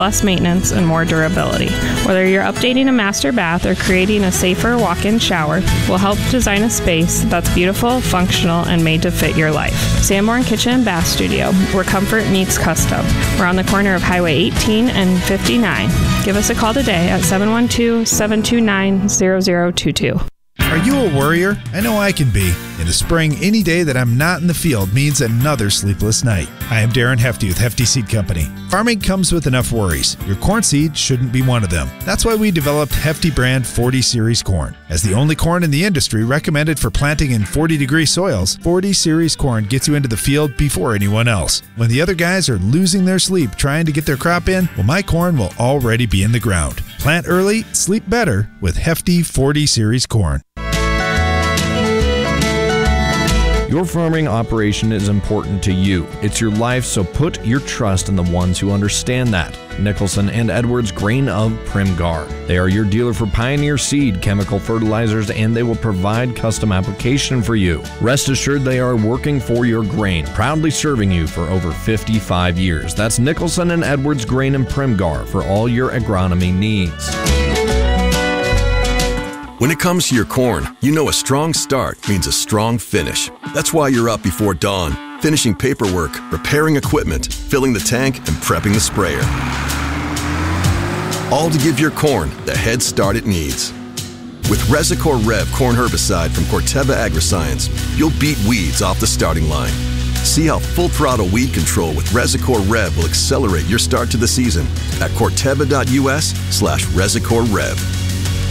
less maintenance, and more durability. Whether you're updating a master bath or creating a safer walk-in shower, we'll help design a space that's beautiful, functional, and made to fit your life. Sanborn Kitchen and Bath Studio, where comfort meets custom. We're on the corner of Highway 18 and 59. Give us a call today at 712-729-0022. Are you a worrier? I know I can be. In the spring, any day that I'm not in the field means another sleepless night. I am Darren Hefty with Hefty Seed Company. Farming comes with enough worries. Your corn seed shouldn't be one of them. That's why we developed Hefty brand 40 Series corn. As the only corn in the industry recommended for planting in 40-degree soils, 40 Series corn gets you into the field before anyone else. When the other guys are losing their sleep trying to get their crop in, well, my corn will already be in the ground. Plant early, sleep better with Hefty 40 Series corn. Your farming operation is important to you. It's your life, so put your trust in the ones who understand that. Nicholson and Edwards Grain of Primgar. They are your dealer for Pioneer Seed, chemical fertilizers, and they will provide custom application for you. Rest assured they are working for your grain, proudly serving you for over 55 years. That's Nicholson and Edwards Grain and Primgar for all your agronomy needs. When it comes to your corn, you know a strong start means a strong finish. That's why you're up before dawn, finishing paperwork, repairing equipment, filling the tank, and prepping the sprayer. All to give your corn the head start it needs. With Resicor Rev corn herbicide from Corteva Agriscience, you'll beat weeds off the starting line. See how full throttle weed control with Resicor Rev will accelerate your start to the season at corteva.us/Resicor Rev.